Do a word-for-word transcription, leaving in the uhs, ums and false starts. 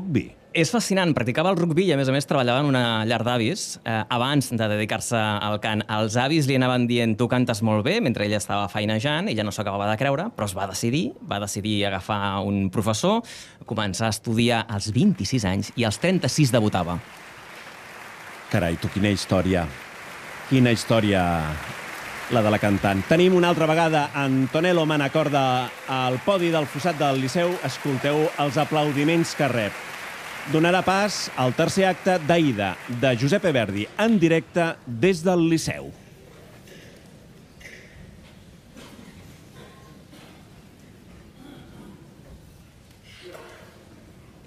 rugby. És fascinant, practicava el rugby i a més a més treballava en una llar d'avis eh, abans de dedicar-se al cant. Els avis li anaven dient tu cantes molt bé mentre ella estava feinejant, ella no s'ho acabava de creure, però es va decidir, va decidir agafar un professor, començar a estudiar als vint-i-sis anys i als trenta-sis debutava. Carai, tu, quina història. Quina història la de la cantant. Tenim una altra vegada Antonello Manacorda al podi del Fossat del Liceu. Escolteu els aplaudiments que rep. Donarà pas al tercer acte d'Aida, de Giuseppe Verdi, en directe des del Liceu.